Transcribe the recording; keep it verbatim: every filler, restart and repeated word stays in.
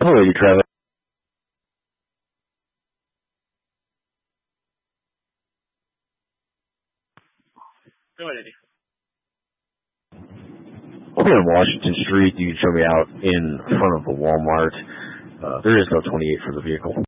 Hello, you Travis. Go ahead, Eddie. I'll be on Washington Street. You can show me out in front of the Walmart. Uh, there is no twenty-eight for the vehicle.